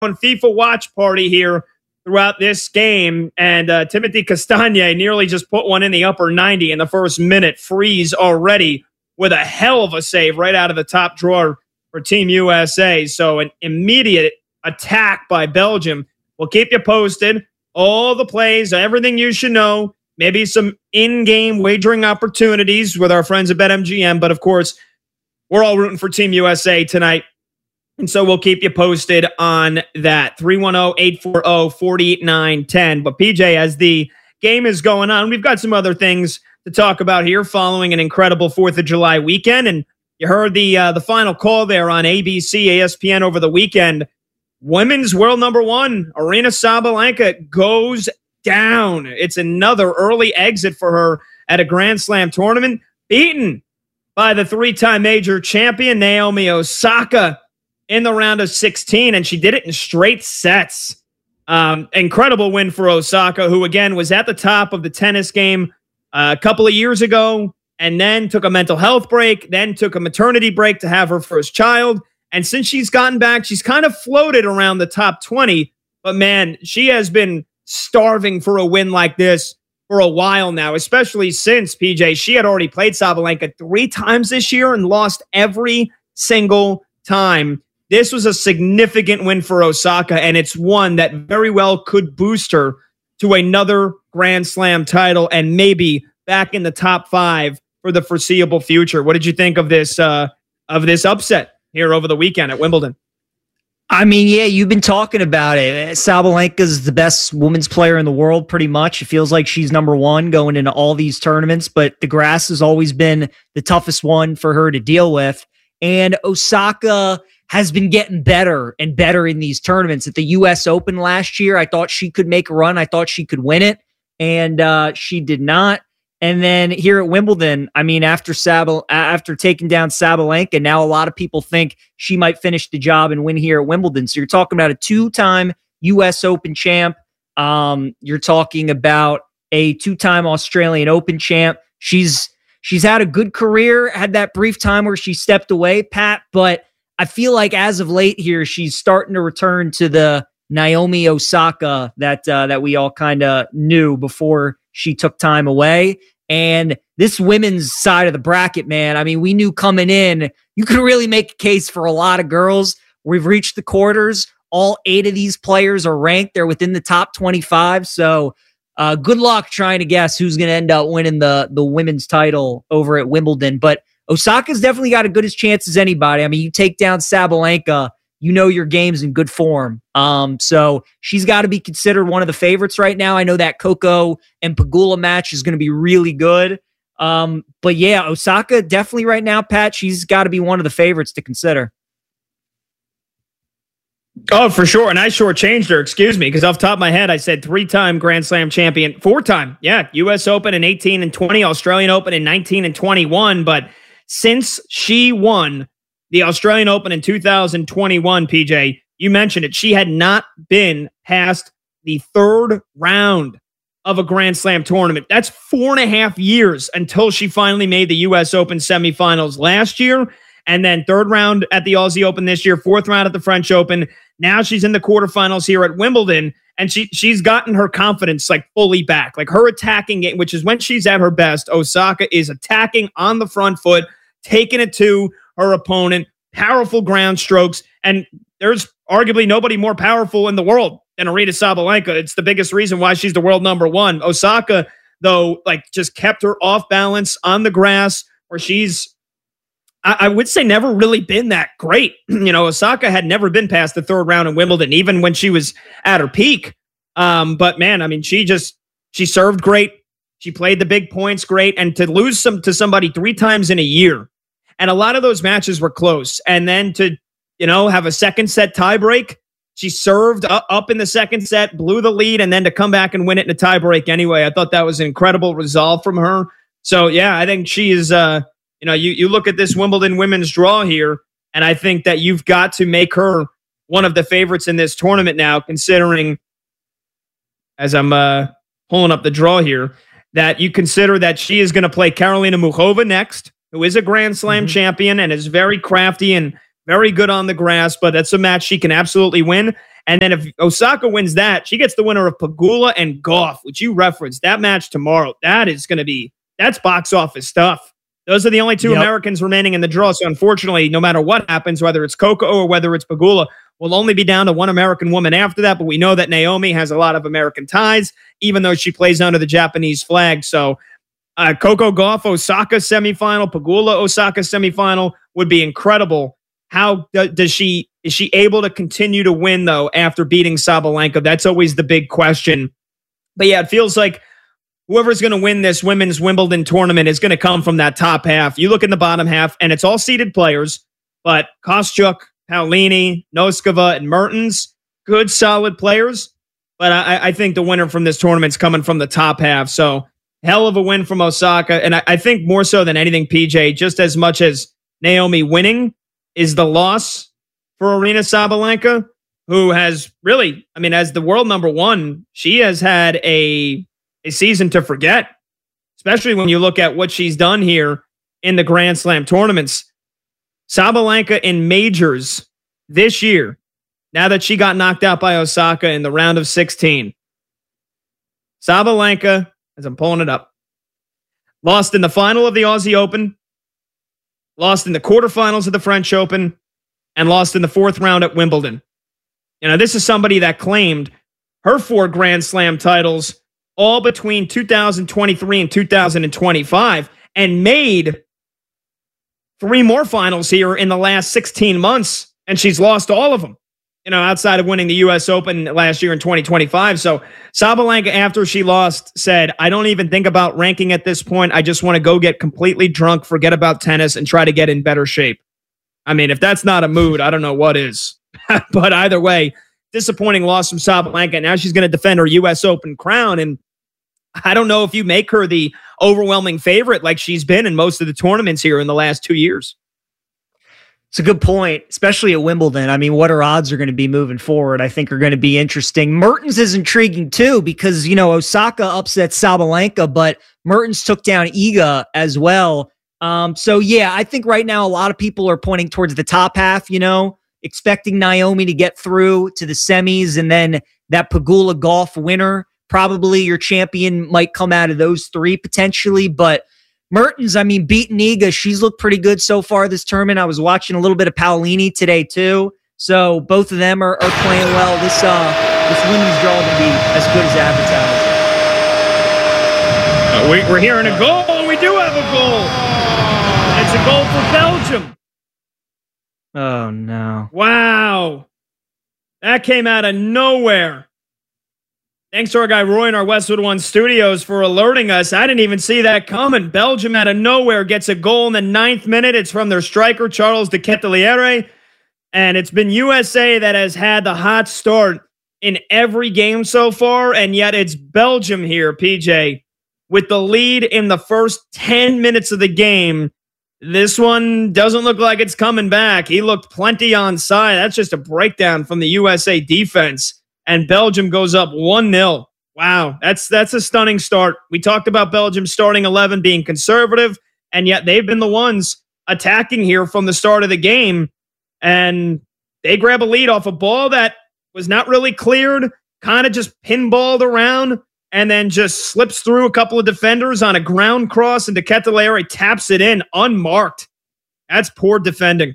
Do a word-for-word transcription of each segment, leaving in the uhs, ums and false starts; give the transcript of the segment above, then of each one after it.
on FIFA watch party here throughout this game, and uh, Timothy Castagne nearly just put one in the upper ninety in the first minute. Freeze already with a hell of a save right out of the top drawer for Team U S A. So an immediate attack by Belgium. We'll keep you posted. All the plays, everything you should know. Maybe some in-game wagering opportunities with our friends at BetMGM. But, of course, we're all rooting for Team U S A tonight. And so we'll keep you posted on that. three one zero, eight four zero, four nine one zero. But, P J, as the game is going on, we've got some other things to talk about here following an incredible fourth of July weekend. And you heard the uh, the final call there on A B C, E S P N over the weekend. Women's world number one, Aryna Sabalenka, goes down. It's another early exit for her at a Grand Slam tournament, beaten by the three-time major champion Naomi Osaka in the round of sixteen, and she did it in straight sets. Um, incredible win for Osaka, who, again, was at the top of the tennis game uh, a couple of years ago, and then took a mental health break, then took a maternity break to have her first child. And since she's gotten back, she's kind of floated around the top twenty. But, man, she has been starving for a win like this for a while now, especially since, P J, she had already played Sabalenka three times this year and lost every single time. This was a significant win for Osaka, and it's one that very well could boost her to another Grand Slam title and maybe back in the top five for the foreseeable future. What did you think of this uh, of this upset here over the weekend at Wimbledon? I mean, yeah, you've been talking about it. Sabalenka's the best women's player in the world, pretty much. It feels like she's number one going into all these tournaments, but the grass has always been the toughest one for her to deal with. And Osaka has been getting better and better in these tournaments. At the U S Open last year, I thought she could make a run. I thought she could win it, and uh, she did not. And then here at Wimbledon, I mean, after Sabal after taking down Sabalenka, now a lot of people think she might finish the job and win here at Wimbledon. So you're talking about a two-time U S Open champ. Um, you're talking about a two-time Australian Open champ. She's she's had a good career, had that brief time where she stepped away, Pat, but I feel like as of late here, she's starting to return to the Naomi Osaka that uh, that we all kind of knew before she took time away. And this women's side of the bracket, man, I mean, we knew coming in, you could really make a case for a lot of girls. We've reached the quarters. All eight of these players are ranked. They're within the top twenty-five. So uh, good luck trying to guess who's going to end up winning the, the women's title over at Wimbledon. But Osaka's definitely got as good a chance as anybody. I mean, you take down Sabalenka, you know your game's in good form. Um, so she's got to be considered one of the favorites right now. I know that Coco and Pegula match is going to be really good. Um, but yeah, Osaka definitely right now, Pat, she's got to be one of the favorites to consider. Oh, for sure. And I shortchanged her, excuse me, because off the top of my head, I said three-time Grand Slam champion, four-time. Yeah, U S Open in eighteen and twenty, Australian Open in nineteen and twenty-one. But since she won the Australian Open in two thousand twenty-one, P J, you mentioned it, she had not been past the third round of a Grand Slam tournament. That's four and a half years until she finally made the U S Open semifinals last year. And then third round at the Aussie Open this year, fourth round at the French Open. Now she's in the quarterfinals here at Wimbledon, and she she's gotten her confidence like fully back. Like her attacking game, which is when she's at her best, Osaka is attacking on the front foot, taking it to her opponent, powerful ground strokes, and there's arguably nobody more powerful in the world than Aryna Sabalenka. It's the biggest reason why she's the world number one. Osaka, though, like just kept her off balance on the grass, where she's, I, I would say, never really been that great. You know, Osaka had never been past the third round in Wimbledon, even when she was at her peak. Um, but man, I mean, she just, she served great. She played the big points great, and to lose some to somebody three times in a year, and a lot of those matches were close. And then to, you know, have a second set tiebreak. She served up in the second set, blew the lead, and then to come back and win it in a tiebreak anyway. I thought that was an incredible resolve from her. So, yeah, I think she is, uh, you know, you, you look at this Wimbledon women's draw here, and I think that you've got to make her one of the favorites in this tournament now, considering, as I'm uh, pulling up the draw here, that you consider that she is going to play Karolina Muchova next, who is a Grand Slam mm-hmm. champion and is very crafty and very good on the grass, but that's a match she can absolutely win. And then if Osaka wins that, she gets the winner of Pegula and Gauff, which you referenced. That match tomorrow, that is going to be, that's box office stuff. Those are the only two yep. Americans remaining in the draw. So unfortunately, no matter what happens, whether it's Coco or whether it's Pegula, we'll only be down to one American woman after that. But we know that Naomi has a lot of American ties, even though she plays under the Japanese flag. So uh, Coco Gauff, Osaka semifinal, Pegula, Osaka semifinal would be incredible. How does she, is she able to continue to win, though, after beating Sabalenka? That's always the big question. But yeah, it feels like whoever's going to win this women's Wimbledon tournament is going to come from that top half. You look in the bottom half, and it's all seeded players, but Kostyuk, Paolini, Noskova, and Mertens, good, solid players. But I, I think the winner from this tournament's coming from the top half. So hell of a win from Osaka. And I, I think more so than anything, P J, just as much as Naomi winning is the loss for Aryna Sabalenka, who has really, I mean, as the world number one, she has had a, a season to forget, especially when you look at what she's done here in the Grand Slam tournaments. Sabalenka in majors this year, now that she got knocked out by Osaka in the round of sixteen. Sabalenka, as I'm pulling it up, lost in the final of the Aussie Open, lost in the quarterfinals of the French Open, and lost in the fourth round at Wimbledon. You know, this is somebody that claimed her four Grand Slam titles all between two thousand twenty-three and two thousand twenty-five and made three more finals here in the last sixteen months, and she's lost all of them, you know, outside of winning the U S Open last year in twenty twenty-five. So Sabalenka, after she lost, said, I don't even think about ranking at this point. I just want to go get completely drunk, forget about tennis, and try to get in better shape. I mean, if that's not a mood, I don't know what is. But either way, disappointing loss from Sabalenka. Now she's going to defend her U S Open crown. And I don't know if you make her the overwhelming favorite like she's been in most of the tournaments here in the last two years. It's a good point, especially at Wimbledon. I mean, what her odds are going to be moving forward, I think, are going to be interesting. Mertens is intriguing, too, because, you know, Osaka upset Sabalenka, but Mertens took down Iga as well. Um, so, yeah, I think right now a lot of people are pointing towards the top half, you know, expecting Naomi to get through to the semis, and then that Pegula Gauff winner, probably your champion, might come out of those three potentially, but Mertens, I mean, beating Iga, she's looked pretty good so far this tournament. I was watching a little bit of Paolini today, too. So both of them are, are playing well. This uh, this women's draw will be as good as advertised. Uh, we, we're hearing a goal. We do have a goal. It's a goal for Belgium. Oh, no. Wow. That came out of nowhere. Thanks to our guy Roy in our Westwood One studios for alerting us. I didn't even see that coming. Belgium out of nowhere gets a goal in the ninth minute. It's from their striker, Charles de Ketelaere. And it's been U S A that has had the hot start in every game so far. And yet it's Belgium here, P J, with the lead in the first ten minutes of the game. This one doesn't look like it's coming back. He looked plenty onside. That's just a breakdown from the U S A defense. And Belgium goes up one nil. Wow, that's that's a stunning start. We talked about Belgium starting eleven being conservative, and yet they've been the ones attacking here from the start of the game. And they grab a lead off a ball that was not really cleared, kind of just pinballed around, and then just slips through a couple of defenders on a ground cross, and de Ketelaere taps it in unmarked. That's poor defending.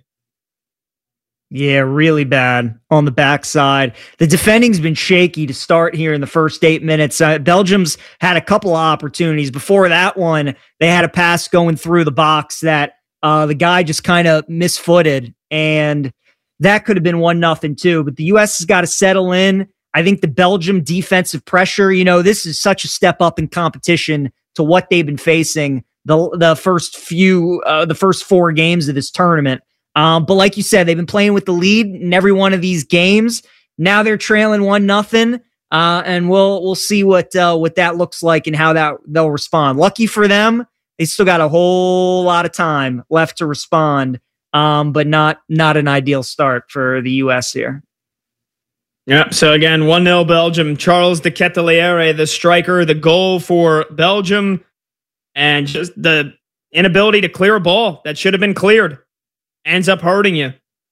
Yeah, really bad on the backside. The defending's been shaky to start here in the first eight minutes. Uh, Belgium's had a couple of opportunities. Before that one, they had a pass going through the box that uh, the guy just kind of misfooted, and that could have been one nothing too. But the U S has got to settle in. I think the Belgium defensive pressure, you know, this is such a step up in competition to what they've been facing the the first few, uh, the first four games of this tournament. Um, but like you said, they've been playing with the lead in every one of these games. Now they're trailing one nothing, uh, and we'll we'll see what uh, what that looks like and how that they'll respond. Lucky for them, they still got a whole lot of time left to respond, um, but not not an ideal start for the U S here. Yeah. So again, one nil Belgium. Charles de Ketelaere, the striker, the goal for Belgium, and just the inability to clear a ball that should have been cleared ends up hurting you.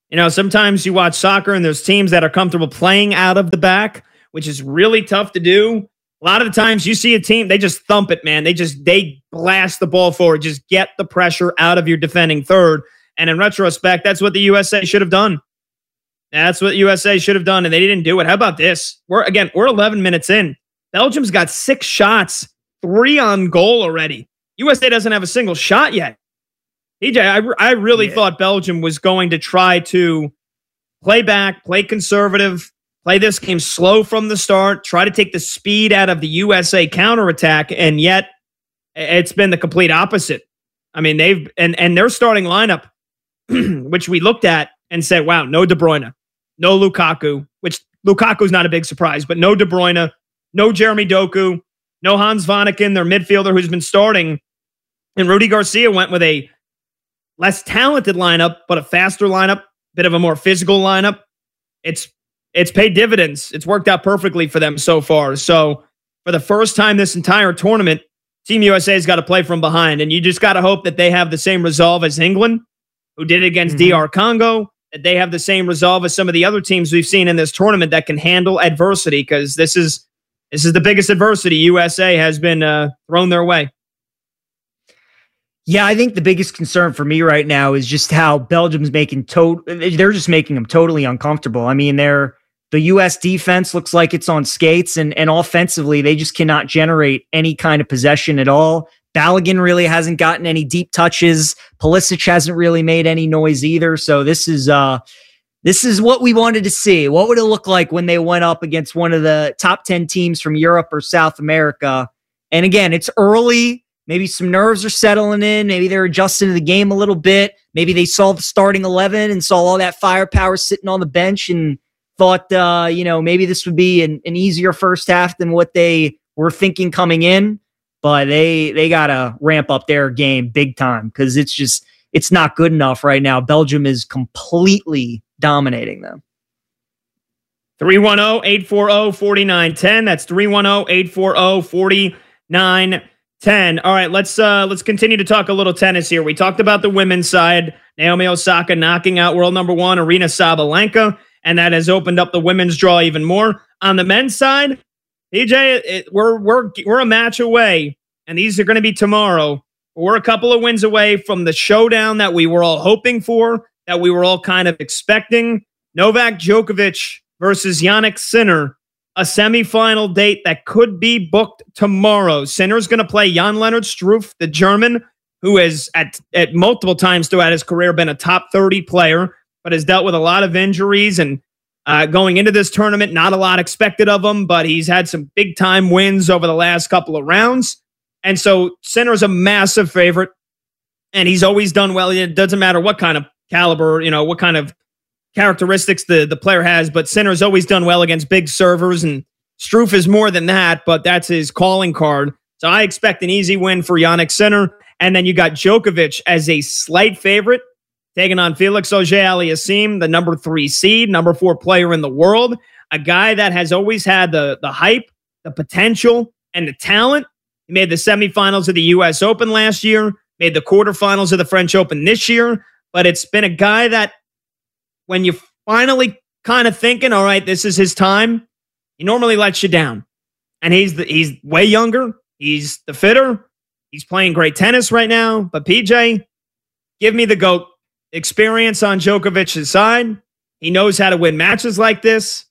You know, sometimes you watch soccer and there's teams that are comfortable playing out of the back, which is really tough to do. A lot of the times you see a team, they just thump it, man. They just, they blast the ball forward. Just get the pressure out of your defending third. And in retrospect, that's what the U S A should have done. That's what U S A should have done, and they didn't do it. How about this? We're again, we're eleven minutes in. Belgium's got six shots, three on goal already. U S A doesn't have a single shot yet. E J, I, I really yeah. thought Belgium was going to try to play back, play conservative, play this game slow from the start, try to take the speed out of the U S A counterattack, and yet it's been the complete opposite. I mean, they've and and their starting lineup, which we looked at and said, wow, no De Bruyne, no Lukaku, which Lukaku's not a big surprise, but no De Bruyne, no Jeremy Doku, no Hans Vanaken, their midfielder who's been starting, and Rudy Garcia went with a less talented lineup, but a faster lineup, bit of a more physical lineup. It's it's paid dividends. It's worked out perfectly for them so far. So for the first time this entire tournament, Team U S A's got to play from behind, and you just got to hope that they have the same resolve as England, who did it against mm-hmm. D R Congo, that they have the same resolve as some of the other teams we've seen in this tournament that can handle adversity, because this is this is the biggest adversity U S A has been uh, thrown their way. Yeah, I think the biggest concern for me right now is just how Belgium's making to- they're just making them totally uncomfortable. I mean, they're the U S defense looks like it's on skates, and and offensively they just cannot generate any kind of possession at all. Balogun really hasn't gotten any deep touches. Pulisic hasn't really made any noise either. So this is uh this is what we wanted to see. What would it look like when they went up against one of the top ten teams from Europe or South America? And again, it's early. Maybe some nerves are settling in. Maybe they're adjusting to the game a little bit. Maybe they saw the starting eleven and saw all that firepower sitting on the bench and thought, uh, you know, maybe this would be an, an easier first half than what they were thinking coming in. But they they got to ramp up their game big time, because it's just, it's not good enough right now. Belgium is completely dominating them. three one zero, eight four zero, four nine one zero. That's three one zero, eight four zero, four nine ten. All right, let's uh, let's continue to talk a little tennis here. We talked about the women's side. Naomi Osaka knocking out world number one, Aryna Sabalenka, and that has opened up the women's draw even more. On the men's side, P J, it, we're we're we're a match away, and these are going to be tomorrow. We're a couple of wins away from the showdown that we were all hoping for, that we were all kind of expecting. Novak Djokovic versus Jannik Sinner, a semifinal date that could be booked tomorrow. Sinner's going to play Jan-Lennard Struff, the German, who has at, at multiple times throughout his career been a top thirty player, but has dealt with a lot of injuries. And uh, going into this tournament, not a lot expected of him, but he's had some big-time wins over the last couple of rounds. And so Sinner's a massive favorite, and he's always done well. It doesn't matter what kind of caliber, you know, what kind of characteristics the, the player has, but Sinner's always done well against big servers, and Struff is more than that, but that's his calling card. So I expect an easy win for Jannik Sinner. And then you got Djokovic as a slight favorite, taking on Felix Auger-Aliassime, the number three seed, number four player in the world, a guy that has always had the, the hype, the potential, and the talent. He made the semifinals of the U S Open last year, made the quarterfinals of the French Open this year, but it's been a guy that when you're finally kind of thinking, all right, this is his time, he normally lets you down. And he's the, he's way younger. He's the fitter. He's playing great tennis right now. But P J, give me the GOAT. Experience on Djokovic's side. He knows how to win matches like this.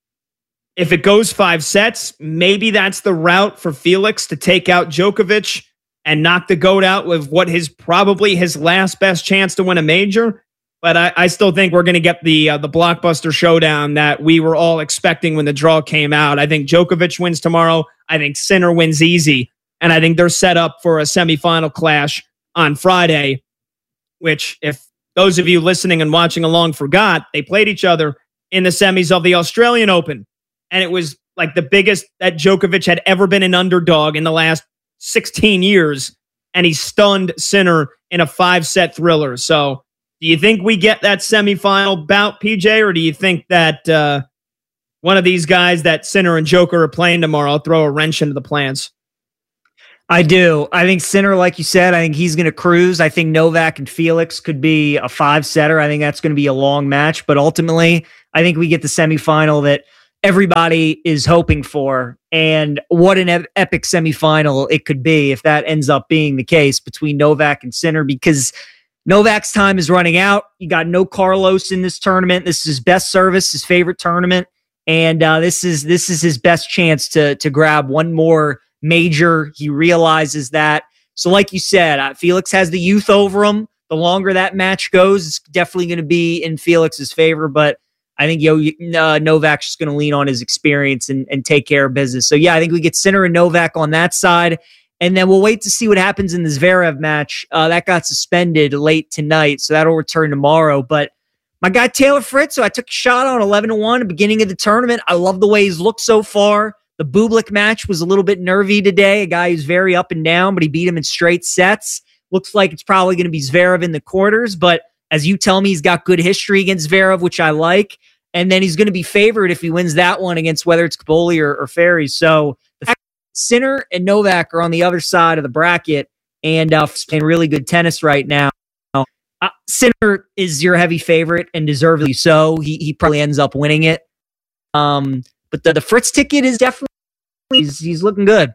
If it goes five sets, maybe that's the route for Felix to take out Djokovic and knock the GOAT out with what is probably his last best chance to win a major. But I, I still think we're going to get the uh, the blockbuster showdown that we were all expecting when the draw came out. I think Djokovic wins tomorrow. I think Sinner wins easy. And I think they're set up for a semifinal clash on Friday, which, if those of you listening and watching along forgot, they played each other in the semis of the Australian Open. And it was like the biggest that Djokovic had ever been an underdog in the last sixteen years. And he stunned Sinner in a five-set thriller. So do you think we get that semifinal bout, P J, or do you think that uh, one of these guys that Sinner and Joker are playing tomorrow throw a wrench into the plans? I do. I think Sinner, like you said, I think he's going to cruise. I think Novak and Felix could be a five setter. I think that's going to be a long match, but ultimately, I think we get the semifinal that everybody is hoping for. And what an ep- epic semifinal it could be if that ends up being the case between Novak and Sinner, because Novak's time is running out. You got no Carlos in this tournament. This is his best service, his favorite tournament. And uh, this is this is his best chance to to grab one more major. He realizes that. So like you said, uh, Felix has the youth over him. The longer that match goes, it's definitely going to be in Felix's favor. But I think yo, uh, Novak's just going to lean on his experience and, and take care of business. So yeah, I think we get Sinner and Novak on that side. And then we'll wait to see what happens in the Zverev match. Uh, that got suspended late tonight, so that'll return tomorrow. But my guy Taylor Fritz, so I took a shot on eleven to one at the beginning of the tournament. I love the way he's looked so far. The Bublik match was a little bit nervy today. A guy who's very up and down, but he beat him in straight sets. Looks like it's probably going to be Zverev in the quarters, but as you tell me, he's got good history against Zverev, which I like. And then he's going to be favored if he wins that one against whether it's Kaboli or, or Ferry. So the fact that Sinner and Novak are on the other side of the bracket and uh, playing really good tennis right now. Uh, Sinner is your heavy favorite and deservedly so. He he probably ends up winning it. Um, but the, the Fritz ticket is definitely he's, he's looking good.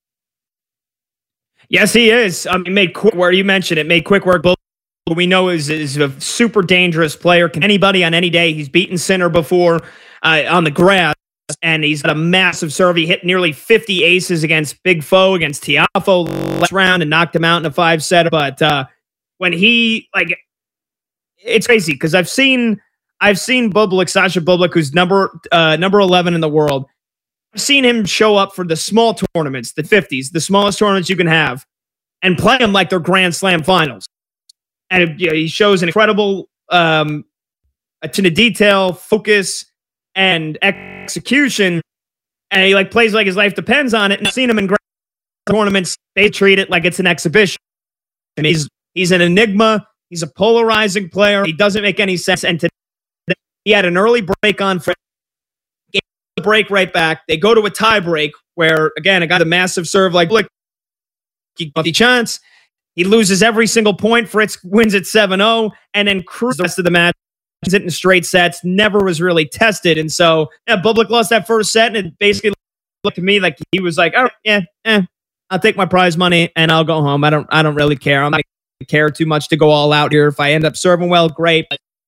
Yes, he is. Um, he made quick work. You mentioned it. Made quick work. We know is is a super dangerous player. Can anybody on any day? He's beaten Sinner before uh, on the grass, and he's got a massive serve. He hit nearly fifty aces against Big Foe, against Tiafoe last round, and knocked him out in a five setter. But uh, when he like, it's crazy because I've seen I've seen Bublik, Sasha Bublik, who's number uh, number eleven in the world. I've seen him show up for the small tournaments, the fifties, the smallest tournaments you can have, and play them like they're Grand Slam finals. And you know, he shows an incredible um, attention to detail, focus, and execution. And he like plays like his life depends on it. And I've seen him in grand tournaments. They treat it like it's an exhibition. And he's he's an enigma. He's a polarizing player. He doesn't make any sense. And today he had an early break on for gave the break right back. They go to a tie break where again, a guy with a massive serve like Blick, the chance. He loses every single point. Fritz wins at seven oh and then cruises the rest of the match. He's it in straight sets. Never was really tested. And so, yeah, Bublik lost that first set, and it basically looked to me like he was like, oh, yeah, eh, I'll take my prize money and I'll go home. I don't I don't really care. I'm not going to care too much to go all out here. If I end up serving well, great.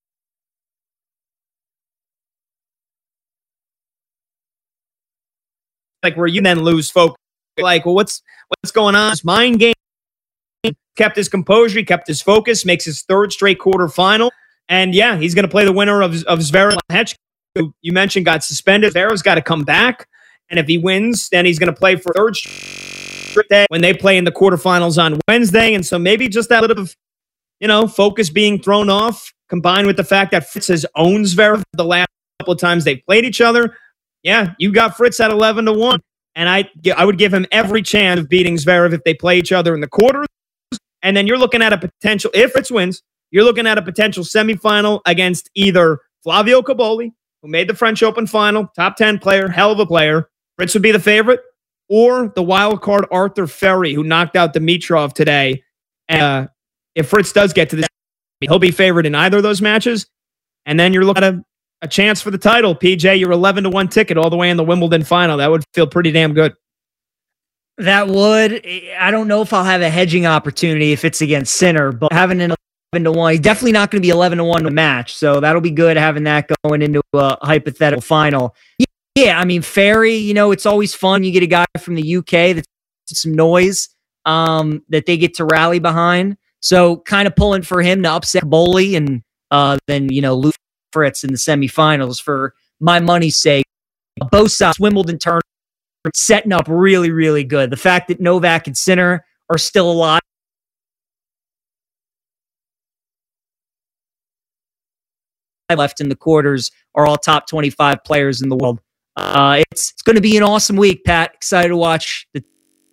Like where you then lose focus. Like, well, what's what's going on? It's mind game. Kept his composure, he kept his focus, makes his third straight quarterfinal. And yeah, he's going to play the winner of, of Zverev Lehecka, who you mentioned got suspended. Zverev's got to come back. And if he wins, then he's going to play for third straight day when they play in the quarterfinals on Wednesday. And so maybe just that little bit of, you know, focus being thrown off, combined with the fact that Fritz has owned Zverev the last couple of times they played each other. Yeah, you got Fritz at eleven to one. And I, I would give him every chance of beating Zverev if they play each other in the quarters. And then you're looking at a potential, if Fritz wins, you're looking at a potential semifinal against either Flavio Kaboli, who made the French Open final, top ten player, hell of a player. Fritz would be the favorite, or the wild card Arthur Ferry, who knocked out Dimitrov today. Uh, if Fritz does get to this, he'll be favored in either of those matches. And then you're looking at a, a chance for the title. P J, you're eleven to one ticket all the way in the Wimbledon final. That would feel pretty damn good. That would. I don't know if I'll have a hedging opportunity if it's against Sinner, but having an eleven to one, he's definitely not going to be eleven to one to match. So that'll be good having that going into a hypothetical final. Yeah, I mean, Ferry, you know, it's always fun. You get a guy from the U K that's some noise um, that they get to rally behind. So kind of pulling for him to upset Bowley and uh, then, you know, lose Fritz in the semifinals for my money's sake. Both sides, Wimbledon tournament, setting up really, really good. The fact that Novak and Sinner are still alive left in the quarters are all top twenty-five players in the world. Uh, it's it's going to be an awesome week, Pat. Excited to watch the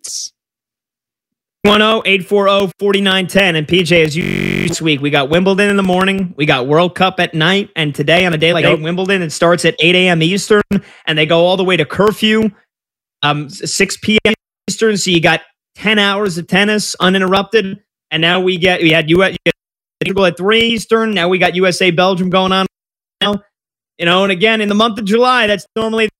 one oh, eight four oh, four nine one oh. And P J, as you this week, we got Wimbledon in the morning, we got World Cup at night, and today on a day like yep. Wimbledon, it starts at eight a.m. Eastern, and they go all the way to curfew, um, six p.m. Eastern, so you got ten hours of tennis uninterrupted. And now we get, we had U S at three Eastern. Now we got U S A Belgium going on now. You know, and again, in the month of July, that's normally